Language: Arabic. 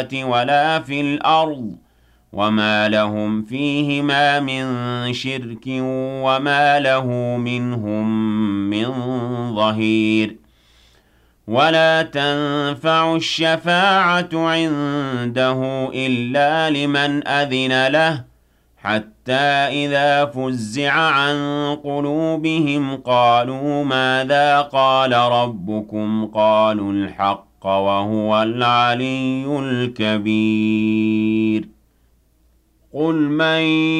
ولا في الأرض وما لهم فيهما من شرك وما له منهم من ظهير ولا تنفع الشفاعة عنده إلا لمن أذن له حتى إذا فزع عن قلوبهم قالوا ماذا قال ربكم قالوا الحق وهو العلي الكبير قل من